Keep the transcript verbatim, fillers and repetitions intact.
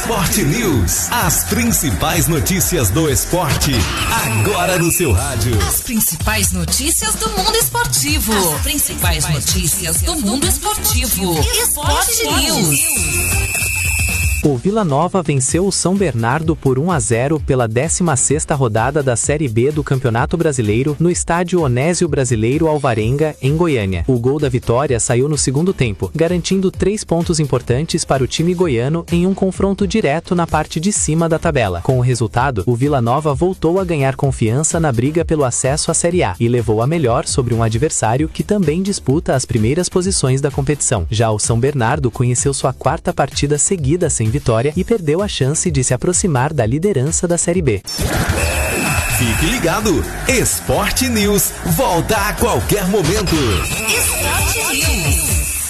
Esporte News. As principais notícias do esporte, agora no seu rádio. As principais notícias do mundo esportivo. As principais notícias do mundo esportivo. Esporte News. O Vila Nova venceu o São Bernardo por um a zero pela décima sexta rodada da Série B do Campeonato Brasileiro no estádio Onésio Brasileiro Alvarenga, em Goiânia. O gol da vitória saiu no segundo tempo, garantindo três pontos importantes para o time goiano em um confronto direto na parte de cima da tabela. Com o resultado, o Vila Nova voltou a ganhar confiança na briga pelo acesso à Série A e levou a melhor sobre um adversário que também disputa as primeiras posições da competição. Já o São Bernardo conheceu sua quarta partida seguida sem vitória e perdeu a chance de se aproximar da liderança da Série B. Fique ligado, Esporte News volta a qualquer momento. Esporte News.